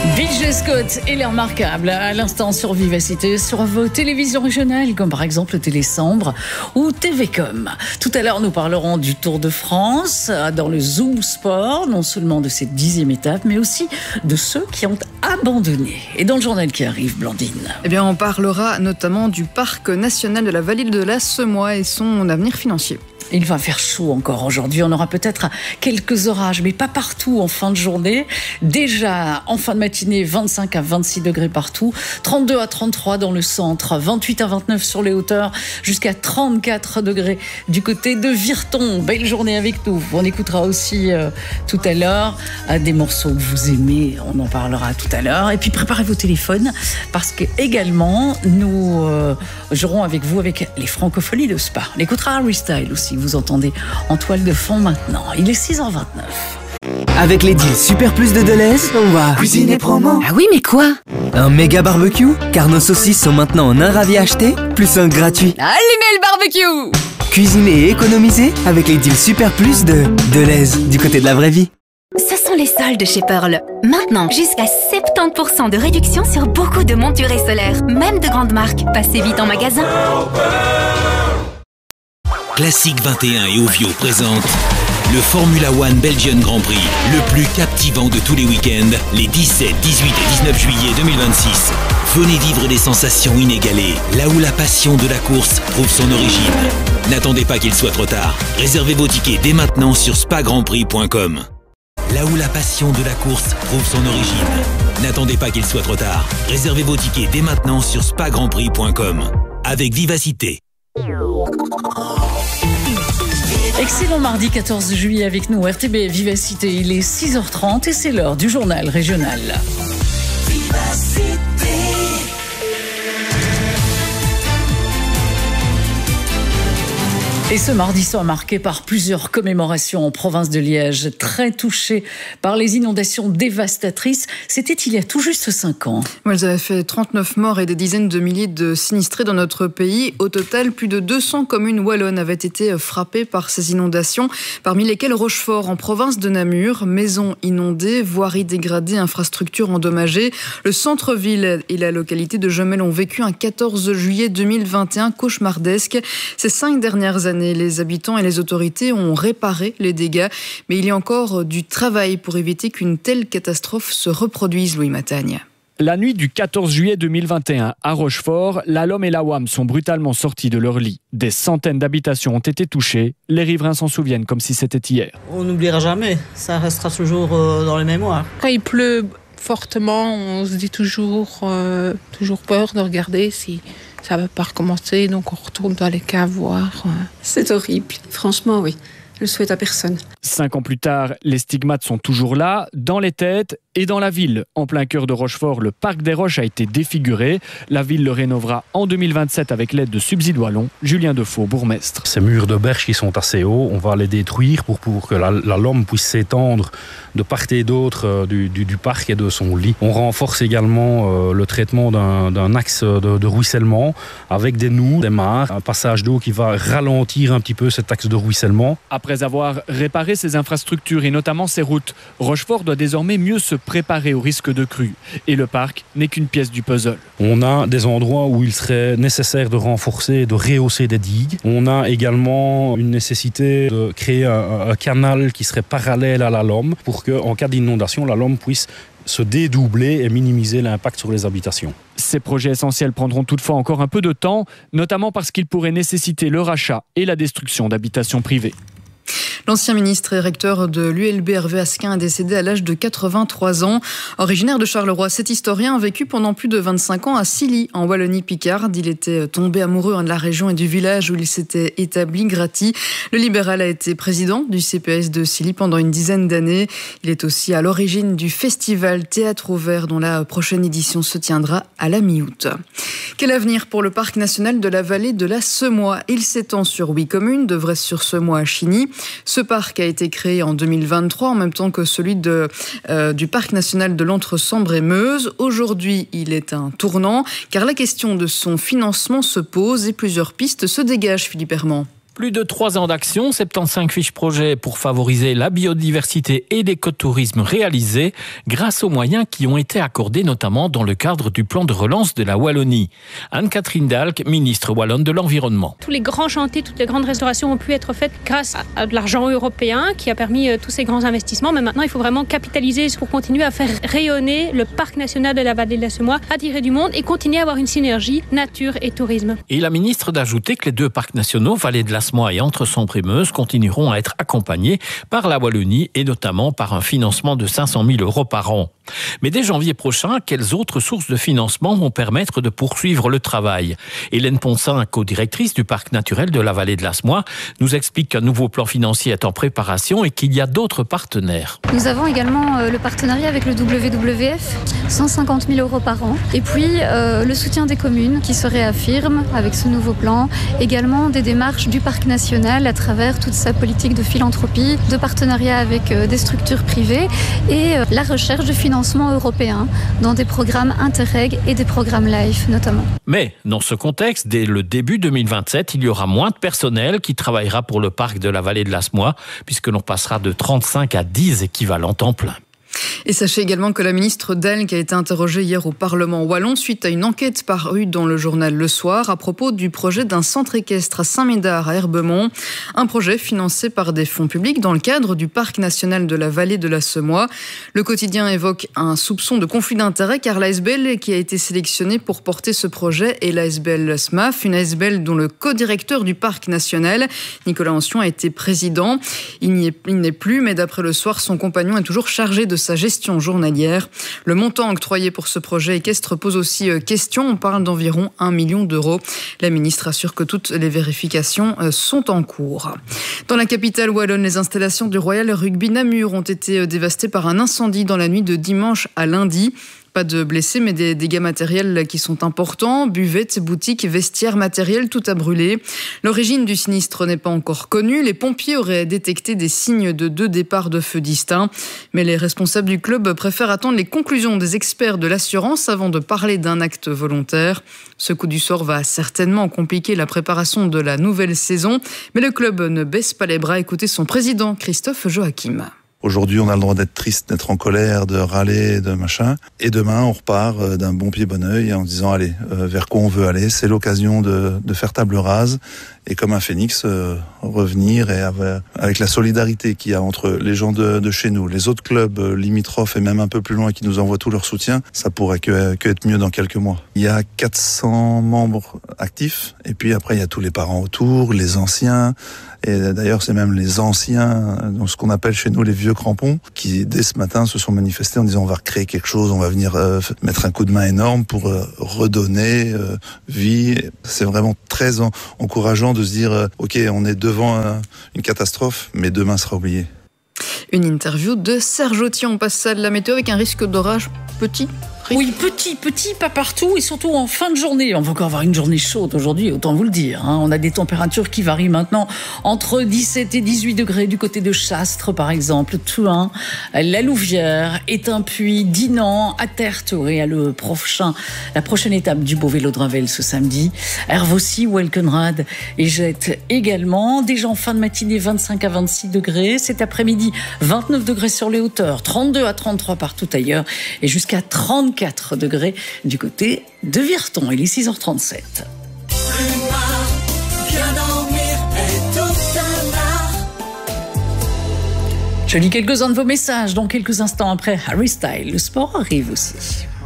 BJ Scott et les Remarquables à l'instant sur Vivacité, sur vos télévisions régionales comme par exemple Télésambre ou TVcom. Tout à l'heure nous parlerons du Tour de France dans le Zoom Sport, non seulement de cette 10e étape mais aussi de ceux qui ont abandonné. Et dans le journal qui arrive, Blandine, eh bien, on parlera notamment du parc national de la vallée de la Semois et son avenir financier. Il va faire chaud encore aujourd'hui. On aura peut-être quelques orages, mais pas partout en fin de journée. Déjà, en fin de matinée, 25 à 26 degrés partout. 32 à 33 dans le centre. 28 à 29 sur les hauteurs. Jusqu'à 34 degrés du côté de Virton. Belle journée avec nous. On écoutera aussi tout à l'heure des morceaux que vous aimez. On en parlera tout à l'heure. Et puis, préparez vos téléphones parce que également, nous jouerons avec vous avec les francophonies de Spa. On écoutera Harry Styles aussi. Vous entendez en toile de fond maintenant. Il est 6h29. Avec les deals Super Plus de Deleuze, on va cuisiner promo. Ah oui, mais quoi? Un méga barbecue, car nos saucisses sont maintenant en un ravi acheté, plus un gratuit. Allumez le barbecue! Cuisiner et économiser avec les deals Super Plus de Deleuze, du côté de la vraie vie. Ce sont les soldes chez Pearl. Maintenant, jusqu'à 70% de réduction sur beaucoup de montures solaires, même de grandes marques. Passez vite en magasin. Classique 21 et Ovio présente le Formula One Belgian Grand Prix, le plus captivant de tous les week-ends, les 17, 18 et 19 juillet 2026. Venez vivre des sensations inégalées, là où la passion de la course trouve son origine. N'attendez pas qu'il soit trop tard. Réservez vos tickets dès maintenant sur spagrandprix.com. Là où la passion de la course trouve son origine. N'attendez pas qu'il soit trop tard. Réservez vos tickets dès maintenant sur spagrandprix.com. Avec Vivacité. Excellent mardi 14 juillet avec nous, RTB Vivacité. Il est 6h30 et c'est l'heure du journal régional. Et ce mardi soir marqué par plusieurs commémorations en province de Liège, très touchée par les inondations dévastatrices. C'était il y a tout juste 5 ans. Elles avaient fait 39 morts et des dizaines de milliers de sinistrés dans notre pays. Au total, plus de 200 communes wallonnes avaient été frappées par ces inondations, parmi lesquelles Rochefort en province de Namur. Maisons inondées, voiries dégradées, infrastructures endommagées. Le centre-ville et la localité de Jemelle ont vécu un 14 juillet 2021 cauchemardesque. Ces 5 dernières années, les habitants et les autorités ont réparé les dégâts, mais il y a encore du travail pour éviter qu'une telle catastrophe se reproduise, Louis Matagne. La nuit du 14 juillet 2021, à Rochefort, la Lom et la WAM sont brutalement sortis de leur lit. Des centaines d'habitations ont été touchées. Les riverains s'en souviennent comme si c'était hier. On n'oubliera jamais, ça restera toujours dans les mémoires. Quand il pleut fortement, on se dit toujours peur de regarder si ça ne va pas recommencer, donc on retourne dans les caves voir. C'est horrible, franchement oui, je le souhaite à personne. 5 ans plus tard, les stigmates sont toujours là, dans les têtes et dans la ville. En plein cœur de Rochefort, le parc des Roches a été défiguré. La ville le rénovera en 2027 avec l'aide de Subsides Wallons. Julien Defoe, bourgmestre. Ces murs de berge qui sont assez hauts, on va les détruire pour que la Lom puisse s'étendre de part et d'autre du parc et de son lit. On renforce également le traitement d'un axe de ruissellement avec des noues, des mares, un passage d'eau qui va ralentir un petit peu cet axe de ruissellement. Après avoir réparé ses infrastructures et notamment ses routes, Rochefort doit désormais mieux se préparer au risque de crue. Et le parc n'est qu'une pièce du puzzle. On a des endroits où il serait nécessaire de renforcer, de rehausser des digues. On a également une nécessité de créer un canal qui serait parallèle à la Lom pour qu'en cas d'inondation, la Lom puisse se dédoubler et minimiser l'impact sur les habitations. Ces projets essentiels prendront toutefois encore un peu de temps, notamment parce qu'ils pourraient nécessiter le rachat et la destruction d'habitations privées. L'ancien ministre et recteur de l'ULB Hervé Asquin est décédé à l'âge de 83 ans. Originaire de Charleroi, cet historien a vécu pendant plus de 25 ans à Silly, en Wallonie-Picarde. Il était tombé amoureux de la région et du village où il s'était établi, Graty. Le libéral a été président du CPS de Silly pendant une dizaine d'années. Il est aussi à l'origine du festival Théâtre Ouvert dont la prochaine édition se tiendra à la mi-août. Quel avenir pour le parc national de la vallée de la Semois? Il s'étend sur 8 communes, de Vresse-sur-Semois à Chigny. Ce parc a été créé en 2023 en même temps que celui du parc national de l'Entre-Sambre et Meuse. Aujourd'hui, il est un tournant car la question de son financement se pose et plusieurs pistes se dégagent, Philippe Herman. Plus de 3 ans d'action, 75 fiches projets pour favoriser la biodiversité et l'écotourisme réalisés grâce aux moyens qui ont été accordés notamment dans le cadre du plan de relance de la Wallonie. Anne-Catherine Dalck, ministre wallonne de l'Environnement. Tous les grands chantiers, toutes les grandes restaurations ont pu être faites grâce à de l'argent européen qui a permis tous ces grands investissements. Mais maintenant, il faut vraiment capitaliser pour continuer à faire rayonner le parc national de la Vallée de la Semois, attirer du monde et continuer à avoir une synergie nature et tourisme. Et la ministre d'ajouter que les 2 parcs nationaux, Vallée de la Semois et Entre-Sambre-et-Meuse, continueront à être accompagnés par la Wallonie et notamment par un financement de 500 000 € par an. Mais dès janvier prochain, quelles autres sources de financement vont permettre de poursuivre le travail? Hélène Ponsin, co-directrice du parc naturel de la Vallée de la Semois, nous explique qu'un nouveau plan financier est en préparation et qu'il y a d'autres partenaires. Nous avons également le partenariat avec le WWF, 150 000 € par an. Et puis le soutien des communes qui se réaffirme avec ce nouveau plan. Également des démarches du parc national à travers toute sa politique de philanthropie, de partenariat avec des structures privées et la recherche de financement européen dans des programmes Interreg et des programmes LIFE notamment. Mais dans ce contexte, dès le début 2027, il y aura moins de personnel qui travaillera pour le parc de la Vallée de la Semois puisque l'on passera de 35 à 10 équivalents temps plein. Et sachez également que la ministre Dalck a été interrogée hier au Parlement wallon suite à une enquête parue dans le journal Le Soir à propos du projet d'un centre équestre à Saint-Médard à Herbemont. Un projet financé par des fonds publics dans le cadre du parc national de la Vallée de la Semois. Le quotidien évoque un soupçon de conflit d'intérêts car l'ASBL qui a été sélectionnée pour porter ce projet est l'ASBL SMAF, une ASBL dont le co-directeur du parc national, Nicolas Ancion, a été président. Il n'est plus, mais d'après Le Soir, son compagnon est toujours chargé de sa gestion journalière. Le montant octroyé pour ce projet équestre pose aussi question. On parle d'environ 1 million €. La ministre assure que toutes les vérifications sont en cours. Dans la capitale wallonne, les installations du Royal Rugby Namur ont été dévastées par un incendie dans la nuit de dimanche à lundi. Pas de blessés, mais des dégâts matériels qui sont importants. Buvettes, boutiques, vestiaires, matériel, tout a brûlé. L'origine du sinistre n'est pas encore connue. Les pompiers auraient détecté des signes de 2 départs de feu distincts. Mais les responsables du club préfèrent attendre les conclusions des experts de l'assurance avant de parler d'un acte volontaire. Ce coup du sort va certainement compliquer la préparation de la nouvelle saison. Mais le club ne baisse pas les bras. Écoutez son président, Christophe Joachim. Aujourd'hui, on a le droit d'être triste, d'être en colère, de râler, de machin. Et demain, on repart d'un bon pied, bon oeil en disant, allez, vers quoi on veut aller. C'est l'occasion de faire table rase et comme un phénix, revenir et avec la solidarité qu'il y a entre les gens de chez nous, les autres clubs limitrophes et même un peu plus loin qui nous envoient tout leur soutien, ça pourrait que être mieux dans quelques mois. Il y a 400 membres actifs et puis après, il y a tous les parents autour, les anciens. Et d'ailleurs, c'est même les anciens, ce qu'on appelle chez nous les vieux crampons, qui dès ce matin se sont manifestés en disant on va recréer quelque chose, on va venir mettre un coup de main énorme pour redonner vie. C'est vraiment très encourageant de se dire ok, on est devant une catastrophe, mais demain sera oublié. Une interview de Serge Autier. On passe à de la météo avec un risque d'orage petit. Oui, petit, pas partout et surtout en fin de journée. On va encore avoir une journée chaude aujourd'hui, autant vous le dire. On a des températures qui varient maintenant entre 17 et 18 degrés du côté de Chastres, par exemple, Thuin, la Louvière, Étain-Puy, Dinan, Aterre-Thoré, la prochaine étape du beau vélo de Ravel ce samedi. Herve aussi, Welkenrad et Jette également. Déjà en fin de matinée, 25 à 26 degrés. Cet après-midi, 29 degrés sur les hauteurs, 32 à 33 partout ailleurs et jusqu'à 34 degrés du côté de Virton. Il est 6h37. Je lis quelques-uns de vos messages dans quelques instants après Harry Styles. Le sport arrive aussi.